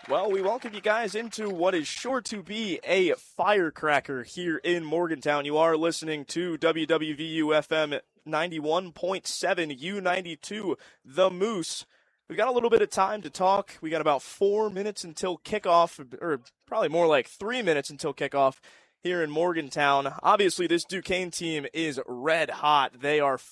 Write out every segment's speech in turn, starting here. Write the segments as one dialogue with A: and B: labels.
A: Well, we welcome you guys into what is sure to be a firecracker here in Morgantown. You are listening to WWVU FM 91.7 U92, The Moose. We've got a little bit of time to talk. We got about 4 minutes until kickoff, or probably more like 3 minutes until kickoff here in Morgantown. Obviously, this Duquesne team is red hot. They are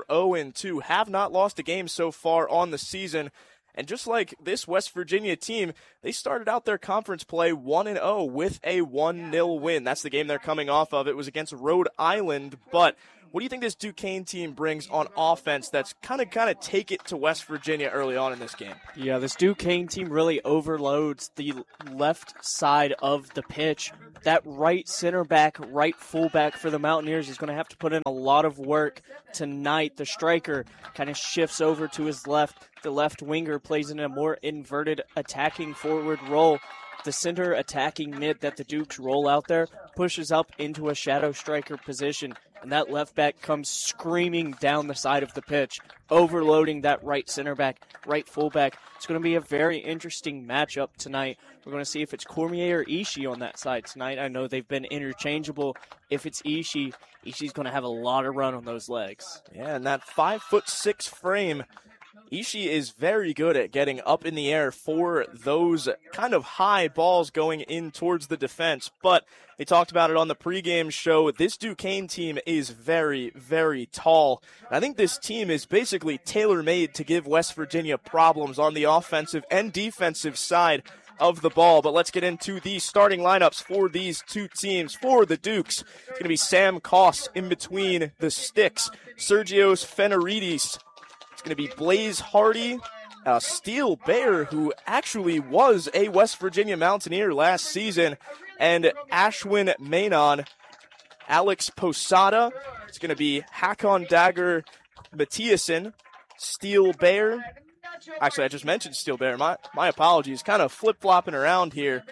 A: 4-0-2, have not lost a game so far on the season. And just like this West Virginia team, they started out their conference play 1-0 with a 1-0 win. That's the game they're coming off of. It was against Rhode Island. But what do you think this Duquesne team brings on offense that's kind of take it to West Virginia early on in this game?
B: Yeah, this Duquesne team really overloads the left side of the pitch. That right center back, right fullback for the Mountaineers is going to have to put in a lot of work tonight. The striker kind of shifts over to his left. The left winger plays in a more inverted attacking forward role. The center attacking mid that the Dukes roll out there pushes up into a shadow striker position, and that left back comes screaming down the side of the pitch, overloading that right center back, right fullback. It's going to be a very interesting matchup tonight. We're going to see if it's Cormier or Ishii on that side tonight. I know they've been interchangeable. If it's Ishii, Ishii's going to have a lot of run on those legs.
A: Yeah, and that 5'6" frame, Ishii is very good at getting up in the air for those kind of high balls going in towards the defense. But they talked about it on the pregame show. This Duquesne team is very, very tall. And I think this team is basically tailor-made to give West Virginia problems on the offensive and defensive side of the ball. But let's get into the starting lineups for these two teams. For the Dukes, it's going to be Sam Koss in between the sticks, Sergios Fenarides. Going to be Blaze Hardy, Steele Bear, who actually was a West Virginia Mountaineer last season, and Ashwin Menon. Alex Posada. It's going to be Hakon Dagger Mathiasen, Steele Bear. Actually, I just mentioned Steele Bear. My apologies. Kind of flip-flopping around here.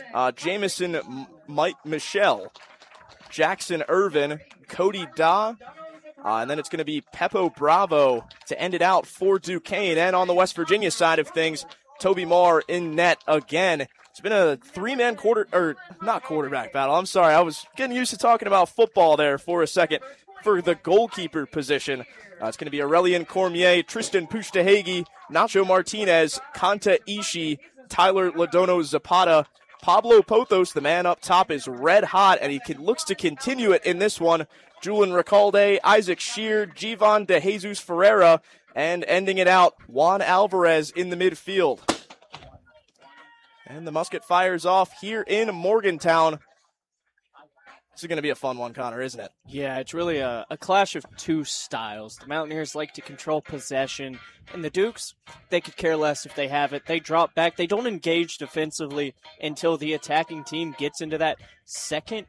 A: Jameson Michelle, Jackson Irvin, Cody Daw. And then it's going to be Peppo Bravo to end it out for Duquesne. And on the West Virginia side of things, Toby Marr in net again. It's been a three-man quarterback battle. I'm sorry, I was getting used to talking about football there for a second. For the goalkeeper position, it's going to be Aurelian Cormier, Tristan Pushtahegi, Nacho Martinez, Kanta Ishii, Tyler Ladono Zapata. Pablo Pothos, the man up top, is red hot, and he looks to continue it in this one. Julian Recalde, Isaac Shear, Jivan De Jesus Ferreira, and ending it out, Juan Alvarez in the midfield. And the musket fires off here in Morgantown. This is going to be a fun one, Connor, isn't it?
B: Yeah, it's really a clash of two styles. The Mountaineers like to control possession, and the Dukes, they could care less if they have it. They drop back. They don't engage defensively until the attacking team gets into that second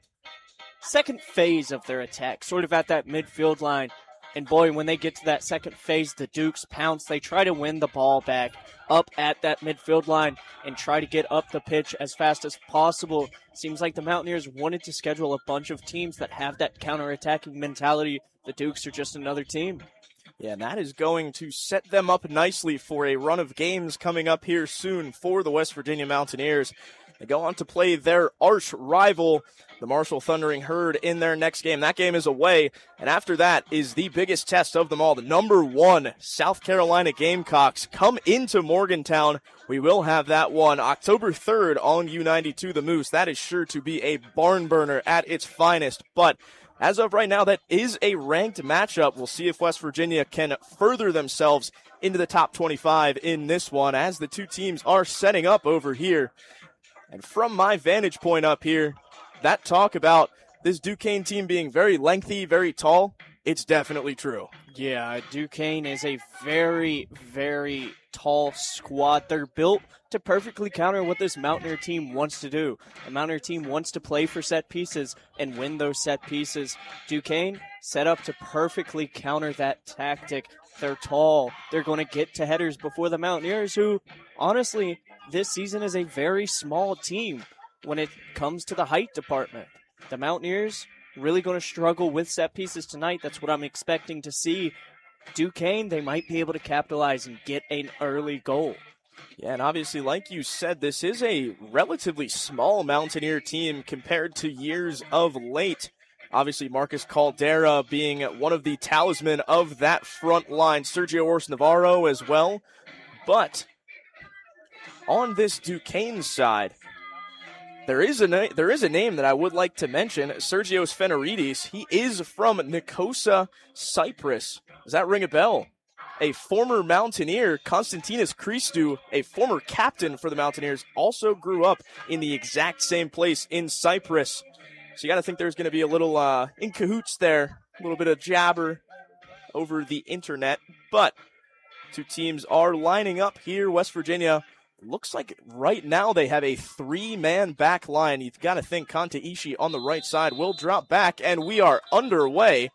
B: phase of their attack, sort of at that midfield line. And boy, when they get to that second phase, the Dukes pounce. They try to win the ball back up at that midfield line and try to get up the pitch as fast as possible. Seems like the Mountaineers wanted to schedule a bunch of teams that have that counterattacking mentality. The Dukes are just another team.
A: Yeah, and that is going to set them up nicely for a run of games coming up here soon for the West Virginia Mountaineers. They go on to play their arch rival, the Marshall Thundering Herd, in their next game. That game is away, and after that is the biggest test of them all. The number 1 South Carolina Gamecocks come into Morgantown. We will have that one October 3rd on U92 The Moose. That is sure to be a barn burner at its finest, but as of right now, that is a ranked matchup. We'll see if West Virginia can further themselves into the top 25 in this one as the two teams are setting up over here. And from my vantage point up here, that talk about this Duquesne team being very lengthy, very tall, it's definitely true.
B: Yeah, Duquesne is a very, very tall squad. They're built to perfectly counter what this Mountaineer team wants to do. The Mountaineer team wants to play for set pieces and win those set pieces. Duquesne set up to perfectly counter that tactic. They're tall. They're going to get to headers before the Mountaineers, who, honestly, this season is a very small team when it comes to the height department. The Mountaineers really going to struggle with set pieces tonight. That's what I'm expecting to see. Duquesne, they might be able to capitalize and get an early goal.
A: Yeah, and obviously, like you said, this is a relatively small Mountaineer team compared to years of late. Obviously, Marcus Caldera being one of the talisman of that front line, Sergio Ors Navarro as well. But on this Duquesne side, there is a name that I would like to mention, Sergios Fenarides. He is from Nicosia, Cyprus. Does that ring a bell? A former Mountaineer, Konstantinos Christou, a former captain for the Mountaineers, also grew up in the exact same place in Cyprus. So you got to think there's going to be a little in cahoots there, a little bit of jabber over the internet. But two teams are lining up here. West Virginia looks like right now they have a three-man back line. You've got to think Kanta Ishii on the right side will drop back, and we are underway.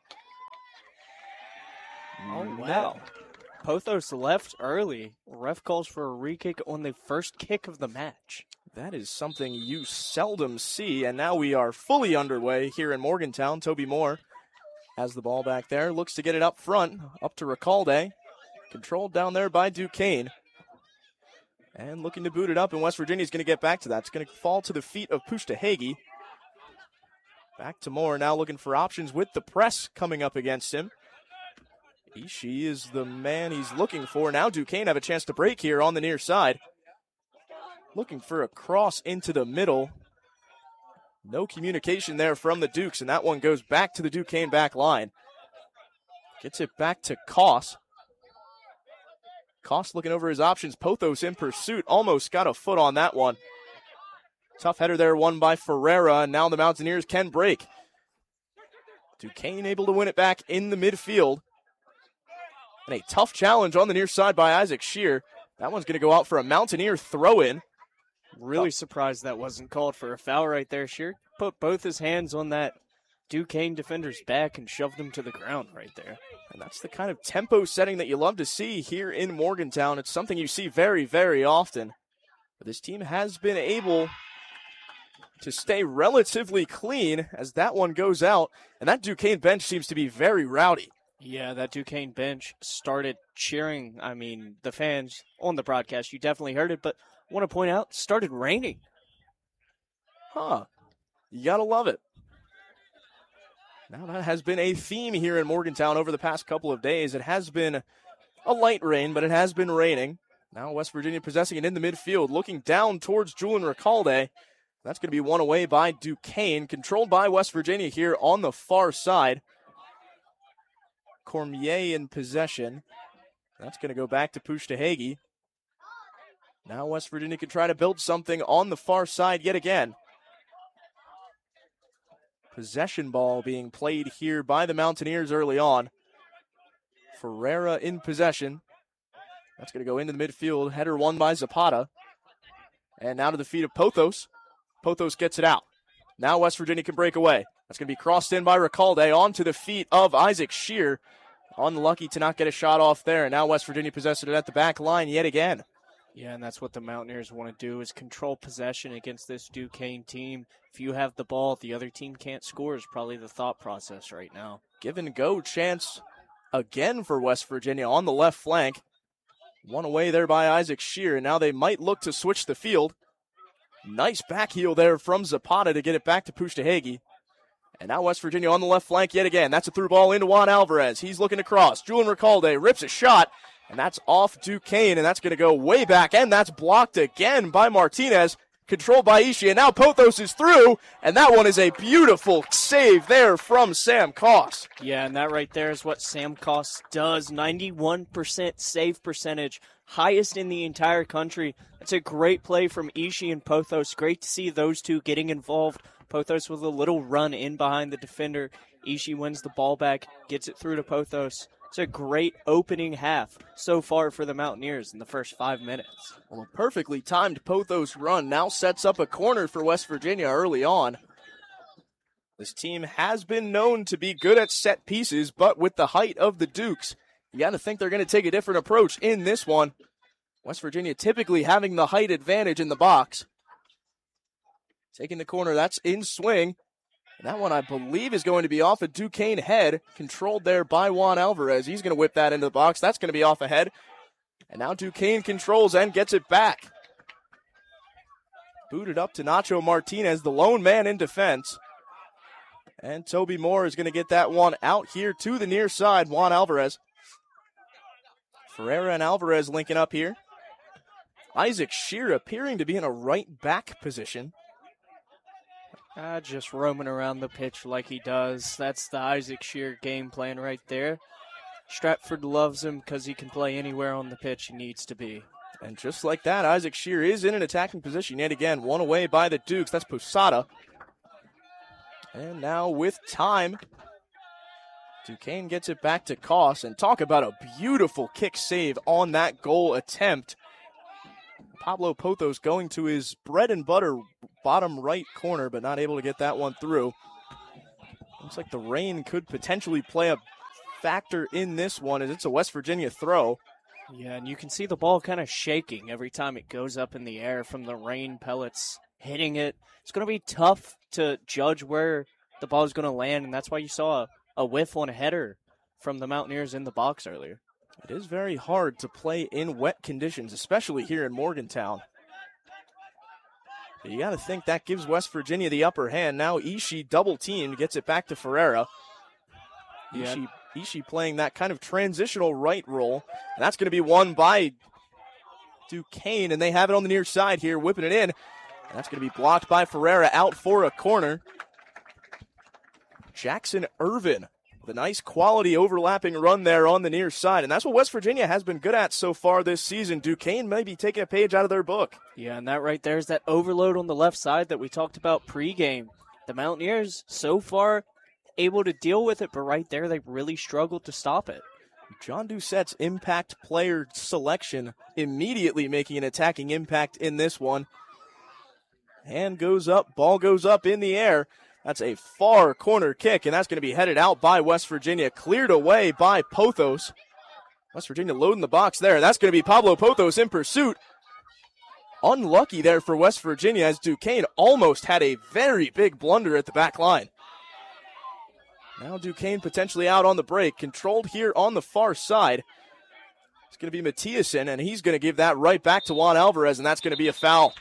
B: Oh, wow. Pothos left early. Ref calls for a re-kick on the first kick of the match.
A: That is something you seldom see, and now we are fully underway here in Morgantown. Toby Moore has the ball back there, looks to get it up front, up to Recalde. Controlled down there by Duquesne. And looking to boot it up, and West Virginia's going to get back to that. It's going to fall to the feet of Pushta-Hagi. Back to Moore, now looking for options with the press coming up against him. Ishii is the man he's looking for. Now Duquesne have a chance to break here on the near side. Looking for a cross into the middle. No communication there from the Dukes, and that one goes back to the Duquesne back line. Gets it back to Koss. Koss looking over his options. Pothos in pursuit. Almost got a foot on that one. Tough header there, won by Ferreira, and now the Mountaineers can break. Duquesne able to win it back in the midfield. And a tough challenge on the near side by Isaac Shear. That one's going to go out for a Mountaineer throw-in.
B: Really surprised that wasn't called for a foul right there. Shear put both his hands on that Duquesne defender's back and shoved him to the ground right there.
A: And that's the kind of tempo setting that you love to see here in Morgantown. It's something you see very, very often. But this team has been able to stay relatively clean as that one goes out. And that Duquesne bench seems to be very rowdy.
B: Yeah, that Duquesne bench started cheering. I mean, the fans on the broadcast, you definitely heard it, but I want to point out, started raining.
A: Huh. You got to love it. Now that has been a theme here in Morgantown over the past couple of days. It has been a light rain, but it has been raining. Now West Virginia possessing it in the midfield, looking down towards Julian Recalde. That's going to be won away by Duquesne, controlled by West Virginia here on the far side. Cormier in possession. That's going to go back to Pushta-Hagi. Now West Virginia can try to build something on the far side yet again. Possession ball being played here by the Mountaineers early on. Ferreira in possession. That's going to go into the midfield. Header won by Zapata. And now to the feet of Pothos. Pothos gets it out. Now West Virginia can break away. That's going to be crossed in by Recalde onto the feet of Isaac Shear. Unlucky to not get a shot off there. And now West Virginia possesses it at the back line yet again.
B: Yeah, and that's what the Mountaineers want to do is control possession against this Duquesne team. If you have the ball, the other team can't score is probably the thought process right now.
A: Give and go chance again for West Virginia on the left flank. One away there by Isaac Shear. And now they might look to switch the field. Nice back heel there from Zapata to get it back to Pushta-Hagi. And now West Virginia on the left flank yet again. That's a through ball into Juan Alvarez. He's looking to cross. Julian Recalde rips a shot. And that's off Duquesne, and that's going to go way back, and that's blocked again by Martinez, controlled by Ishii, and now Pothos is through, and that one is a beautiful save there from Sam Koss.
B: Yeah, and that right there is what Sam Koss does, 91% save percentage, highest in the entire country. That's a great play from Ishii and Pothos. Great to see those two getting involved. Pothos with a little run in behind the defender. Ishii wins the ball back, gets it through to Pothos. It's a great opening half so far for the Mountaineers in the first 5 minutes.
A: Well, a perfectly timed Pothos run now sets up a corner for West Virginia early on. This team has been known to be good at set pieces, but with the height of the Dukes, you got to think they're going to take a different approach in this one. West Virginia typically having the height advantage in the box. Taking the corner, that's in swing. And that one, I believe, is going to be off a Duquesne head, controlled there by Juan Alvarez. He's going to whip that into the box. That's going to be off a head. And now Duquesne controls and gets it back. Booted up to Nacho Martinez, the lone man in defense. And Toby Moore is going to get that one out here to the near side. Juan Alvarez. Ferreira and Alvarez linking up here. Isaac Shear appearing to be in a right back position.
B: Just roaming around the pitch like he does. That's the Isaac Shear game plan right there. Stratford loves him because he can play anywhere on the pitch he needs to be.
A: And just like that, Isaac Shear is in an attacking position yet again. One away by the Dukes. That's Posada. And now with time, Duquesne gets it back to Koss. And talk about a beautiful kick save on that goal attempt. Pablo Pothos going to his bread and butter bottom right corner, but not able to get that one through. Looks like the rain could potentially play a factor in this one as it's a West Virginia throw.
B: Yeah, and you can see the ball kind of shaking every time it goes up in the air from the rain pellets hitting it. It's going to be tough to judge where the ball is going to land, and that's why you saw a whiff on a header from the Mountaineers in the box earlier.
A: It is very hard to play in wet conditions, especially here in Morgantown. But you got to think that gives West Virginia the upper hand. Now Ishii double teamed, gets it back to Ferreira.
B: Yeah.
A: Ishii playing that kind of transitional right role. And that's going to be won by Duquesne, and they have it on the near side here, whipping it in. And that's going to be blocked by Ferreira out for a corner. Jackson Irvin with a nice quality overlapping run there on the near side. And that's what West Virginia has been good at so far this season. Duquesne may be taking a page out of their book.
B: Yeah, and that right there is that overload on the left side that we talked about pregame. The Mountaineers so far able to deal with it, but right there they really struggled to stop it.
A: John Doucette's impact player selection immediately making an attacking impact in this one. Hand goes up, ball goes up in the air. That's a far corner kick, and that's going to be headed out by West Virginia. Cleared away by Pothos. West Virginia loading the box there. That's going to be Pablo Pothos in pursuit. Unlucky there for West Virginia as Duquesne almost had a very big blunder at the back line. Now Duquesne potentially out on the break. Controlled here on the far side. It's going to be Mathiasen, and he's going to give that right back to Juan Alvarez, and that's going to be a foul.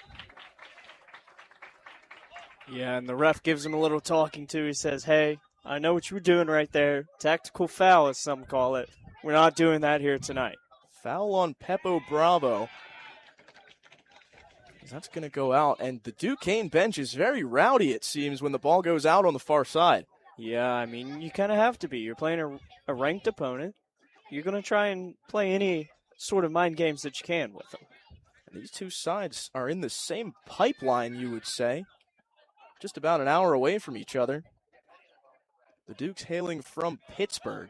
B: Yeah, and the ref gives him a little talking to. He says, hey, I know what you were doing right there. Tactical foul, as some call it. We're not doing that here tonight.
A: Foul on Pepo Bravo. That's going to go out, and the Duquesne bench is very rowdy, it seems, when the ball goes out on the far side.
B: Yeah, I mean, you kind of have to be. You're playing a ranked opponent. You're going to try and play any sort of mind games that you can with them.
A: And these two sides are in the same pipeline, you would say. Just about an hour away from each other. The Dukes hailing from Pittsburgh.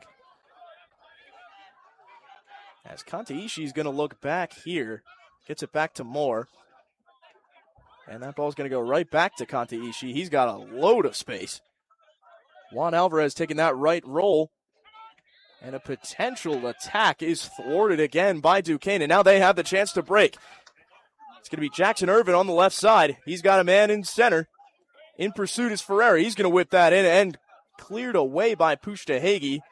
A: As Kante Ishii is going to look back here. Gets it back to Moore. And that ball's going to go right back to Kante Ishii. He's got a load of space. Juan Alvarez taking that right roll. And a potential attack is thwarted again by Duquesne. And now they have the chance to break. It's going to be Jackson Irvin on the left side. He's got a man in center. In pursuit is Ferreira. He's going to whip that in and cleared away by Pushta Hagi.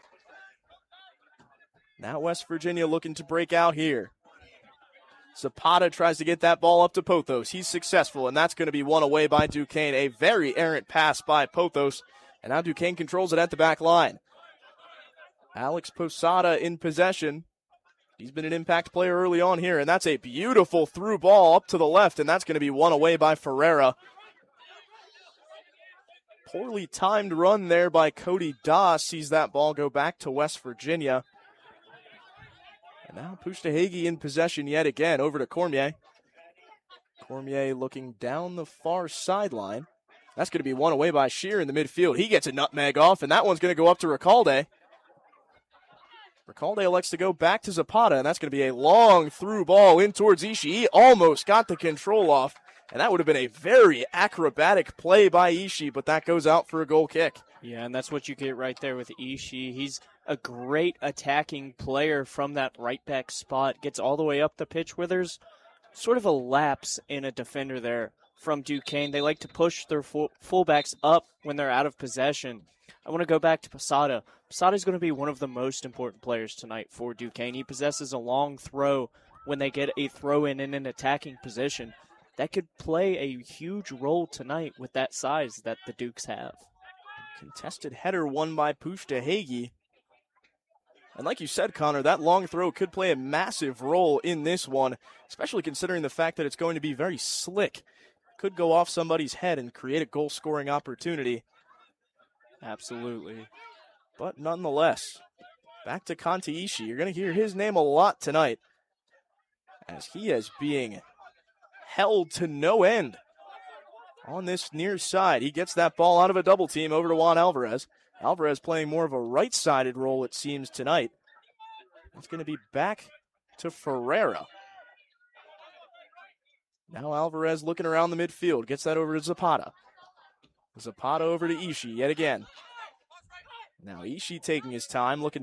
A: Now West Virginia looking to break out here. Zapata tries to get that ball up to Pothos. He's successful, and that's going to be won away by Duquesne. A very errant pass by Pothos. And now Duquesne controls it at the back line. Alex Posada in possession. He's been an impact player early on here, and that's a beautiful through ball up to the left, and that's going to be won away by Ferreira. Poorly timed run there by Cody Doss. Sees that ball go back to West Virginia. And now Pushta Hagi in possession yet again over to Cormier. Cormier looking down the far sideline. That's going to be won away by Shear in the midfield. He gets a nutmeg off, and that one's going to go up to Recalde. Recalde elects to go back to Zapata, and that's going to be a long through ball in towards Ishii. He almost got the control off. And that would have been a very acrobatic play by Ishii, but that goes out for a goal kick.
B: Yeah, and that's what you get right there with Ishii. He's a great attacking player from that right back spot. Gets all the way up the pitch where there's sort of a lapse in a defender there from Duquesne. They like to push their fullbacks up when they're out of possession. I want to go back to Posada. Posada is going to be one of the most important players tonight for Duquesne. He possesses a long throw when they get a throw-in in an attacking position. That could play a huge role tonight with that size that the Dukes have.
A: Contested header won by Pushta Hagee. And like you said, Connor, that long throw could play a massive role in this one, especially considering the fact that it's going to be very slick. Could go off somebody's head and create a goal-scoring opportunity.
B: Absolutely.
A: But nonetheless, back to Kanta Ishii. You're going to hear his name a lot tonight, as he is being held to no end on this near side. He gets that ball out of a double team over to Juan Alvarez. Alvarez playing more of a right-sided role, it seems, tonight. It's going to be back to Ferreira. Now Alvarez looking around the midfield. Gets that over to Zapata. Zapata over to Ishii yet again. Now Ishii taking his time, looking